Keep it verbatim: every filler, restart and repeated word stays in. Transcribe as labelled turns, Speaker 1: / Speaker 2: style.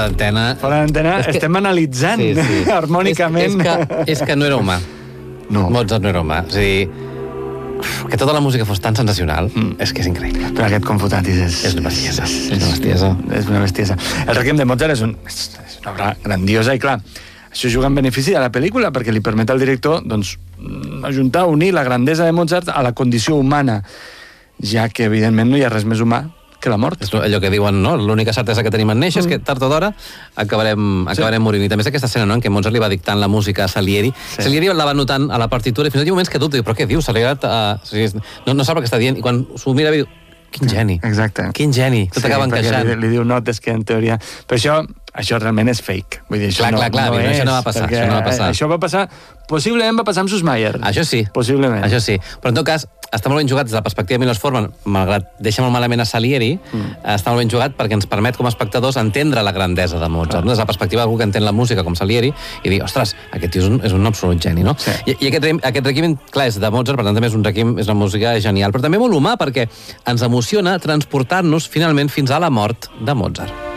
Speaker 1: d'antena...
Speaker 2: Fora d'antena
Speaker 1: És que-
Speaker 2: estem analitzant
Speaker 1: Sí, sí.
Speaker 2: harmònicament.
Speaker 1: És, és, que, és que no era humà.
Speaker 2: No.
Speaker 1: Mozart no era humà. És a dir, que tota la música fos tan sensacional, mm. és que és increïble.
Speaker 2: Però aquest Confutatis és...
Speaker 1: És una bestiesa. És una bestiesa.
Speaker 2: És una bestiesa. El Requiem de Mozart és, un, és una obra grandiosa i, clar, això juga en benefici de la pel·lícula perquè li permet al director, doncs, ajuntar, unir la grandesa de Mozart a la condició humana, ja que, evidentment, no hi ha res més humà que la mort.
Speaker 1: És allò que diuen, no? L'única certesa que tenim en néixer mm. és que tard o d'hora acabarem, acabarem sí. morint. I també és aquesta escena, no?, en què Mozart li va dictant la música a Salieri. Sí. Salieri la va notant a la partitura i fins i tot hi ha moments que dubta, però què diu? Salieri uh, no, no sap el que està dient. I quan s'ho mira, diu, quin geni.
Speaker 2: Exacte.
Speaker 1: Quin geni. Tot
Speaker 2: sí,
Speaker 1: acaba encaixant.
Speaker 2: Li, li diu notes que, en teoria... Però això, això realment és fake. Vull dir, això
Speaker 1: clar,
Speaker 2: no,
Speaker 1: clar, clar,
Speaker 2: no és,
Speaker 1: això no va passar. Això no va passar.
Speaker 2: Això va passar... Possiblement va passar amb Sussmayer.
Speaker 1: Això sí.
Speaker 2: Possiblement.
Speaker 1: Això sí. Però en tot cas, està molt ben jugat des de la perspectiva de Milos Forman, malgrat deixa molt malament a Salieri, mm. està molt ben jugat perquè ens permet com a espectadors entendre la grandesa de Mozart, no? Des de la perspectiva d'algú que entén la música com Salieri i dir, ostres, aquest tio és un, és un absolut geni, no? Sí. I, i aquest, aquest requiem, clar, és de Mozart, per tant també és un requiem, és una música genial, però també molt humà perquè ens emociona transportar-nos finalment fins a la mort de Mozart.